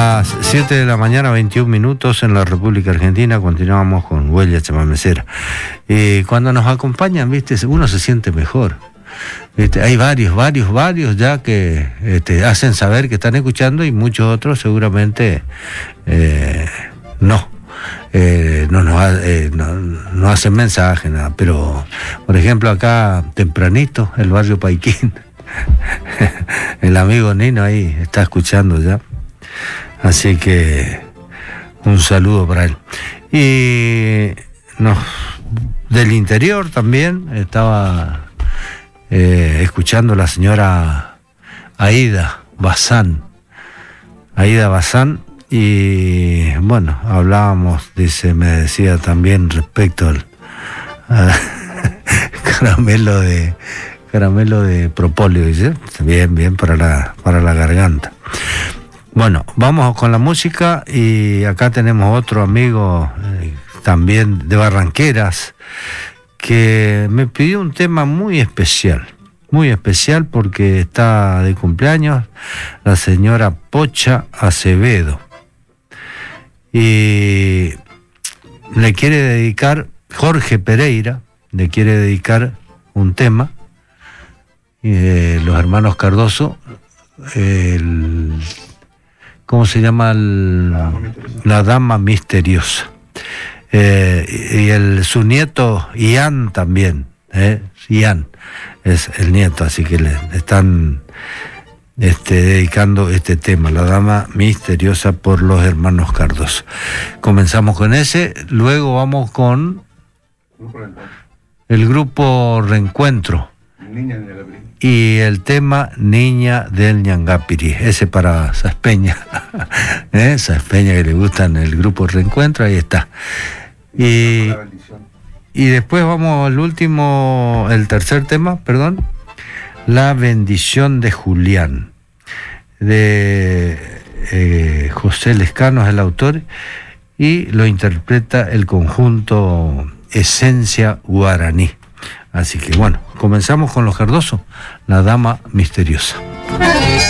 Las 7 de la mañana, 21 minutos en la República Argentina. Continuamos con Huella Chamamecera. Cuando nos acompañan, ¿viste? Uno se siente mejor. ¿Viste? Hay varios ya que hacen saber que están escuchando y muchos otros seguramente no hacen mensaje, nada. Pero, por ejemplo, acá tempranito, el barrio Paiquín, el amigo Nino ahí está escuchando ya. Así que un saludo para él. Y del interior también estaba escuchando la señora Aida Bazán. Y bueno, hablábamos, me decía también respecto al caramelo de propóleo, dice, bien para la garganta. Bueno, vamos con la música y acá tenemos otro amigo también de Barranqueras que me pidió un tema muy especial porque está de cumpleaños la señora Pocha Acevedo y le quiere dedicar, Jorge Pereira le quiere dedicar un tema, los hermanos Cardoso, ¿cómo se llama? La Dama Misteriosa. Y su nieto Ian también, Ian es el nieto, así que le están dedicando este tema, La Dama Misteriosa, por los hermanos Cardoso. Comenzamos con ese, luego vamos con el grupo Reencuentro. Y el tema Niña del Ñangapiri, ese para Saspeña, Saspeña que le gustan el grupo Reencuentro, ahí está. Y después vamos al el tercer tema, La Bendición de Julián, de José Lescano es el autor, y lo interpreta el conjunto Esencia Guaraní. Así que bueno, comenzamos con los Cardoso, La Dama Misteriosa.